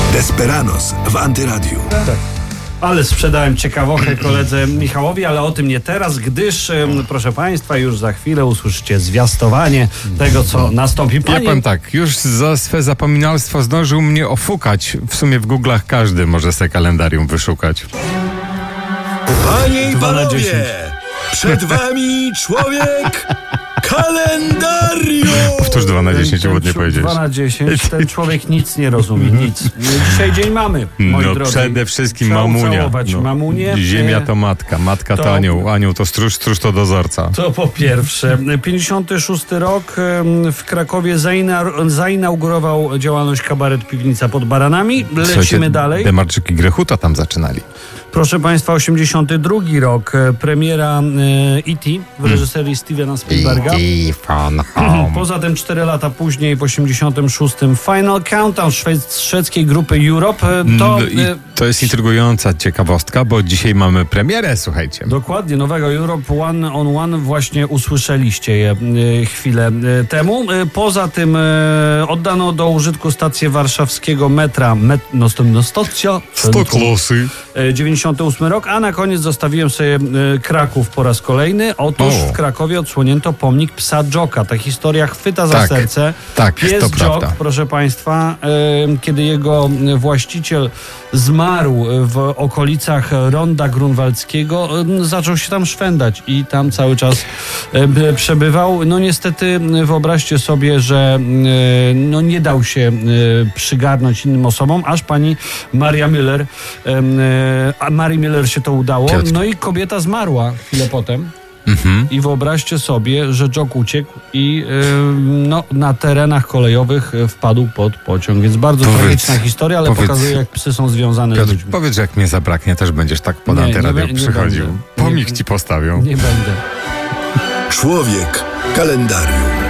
Desperados w Antyradiu. Tak. Ale sprzedałem ciekawochę koledze Michałowi, ale o tym nie teraz, gdyż, proszę Państwa, już za chwilę usłyszycie zwiastowanie tego, co nastąpi. Ja powiem tak, już za swe zapominalstwo zdążył mnie ofukać. W sumie w Google'ach każdy może sobie kalendarium wyszukać. Panie i 2 na panowie, 10. przed wami człowiek kalendarium. Powtórz 2 na 10, ładnie powiedziałeś. 2 na 10, ten człowiek nic nie rozumie, nic. Dzisiaj dzień mamy, moi No drodzy. przede wszystkim Trzeba mamunia. ucałować mamunię. Ziemia to matka, matka to to- anioł to stróż, stróż to dozorca. To po pierwsze. 56 rok w Krakowie zainaugurował działalność kabaret Piwnica pod Baranami. Lecimy Słuchajcie, dalej. Demarczyk i Grechuta tam zaczynali. Proszę Państwa, 82 rok, premiera E.T. w reżyserii Stevena Spielberga. Phone home. Poza tym 4 lata później, w 86 Final Countdown szwedzkiej grupy Europe. To jest intrygująca ciekawostka, bo dzisiaj mamy premierę, słuchajcie. Dokładnie, nowego Europe One on One właśnie usłyszeliście je chwilę temu. Poza tym oddano do użytku stację warszawskiego metra Stacja 98 rok, a na koniec zostawiłem sobie Kraków po raz kolejny. Otóż w Krakowie odsłonięto pomnik psa Joka. Ta historia chwyta za serce. Tak, Pies to Jok, prawda. proszę Państwa, kiedy jego właściciel zmarł w okolicach Ronda Grunwaldzkiego, zaczął się tam szwendać i tam cały czas przebywał. No niestety wyobraźcie sobie, że nie dał się przygarnąć innym osobom, aż pani Maria Müller, Marii Müller się to udało. Piotr. No i kobieta zmarła chwilę potem. I wyobraźcie sobie, że Jok uciekł i na terenach kolejowych wpadł pod pociąg. Więc bardzo tragiczna historia, ale pokazuje, jak psy są związane Piotr, z ludźmi. powiedz, że jak mnie zabraknie, też będziesz tak pod Nie, Antyradią nie przychodził. będę. Pomnik ci postawią. Nie będę. Człowiek kalendarium.